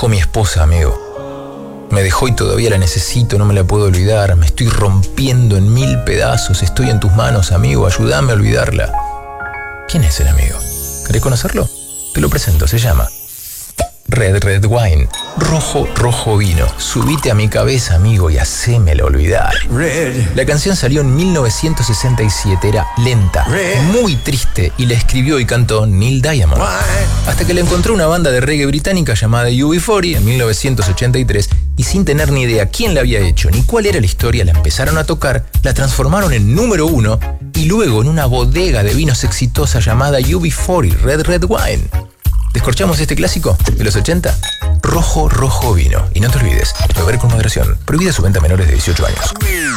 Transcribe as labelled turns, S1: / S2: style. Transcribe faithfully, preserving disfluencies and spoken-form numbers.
S1: dejó mi esposa, amigo. Me dejó y todavía la necesito, no me la puedo olvidar. Me estoy rompiendo en mil pedazos. Estoy en tus manos, amigo. Ayúdame a olvidarla. ¿Quién es el amigo? ¿Querés conocerlo? Te lo presento, se llama Red Red Wine. Rojo, rojo vino. Subite a mi cabeza, amigo, y hacémelo olvidar.
S2: Red.
S1: La canción salió en mil novecientos sesenta y siete. Era lenta,
S2: Red.
S1: muy triste, y la escribió y cantó Neil Diamond.
S2: Wine.
S1: Hasta que le encontró una banda de reggae británica llamada U B cuarenta en mil novecientos ochenta y tres, y sin tener ni idea quién la había hecho ni cuál era la historia, la empezaron a tocar, la transformaron en número uno y luego en una bodega de vinos exitosa llamada U B cuarenta, Red Red Wine. ¿Descorchamos este clásico de los ochenta? Rojo, rojo vino. Y no te olvides, beber con moderación. Prohibida su venta a menores de dieciocho años.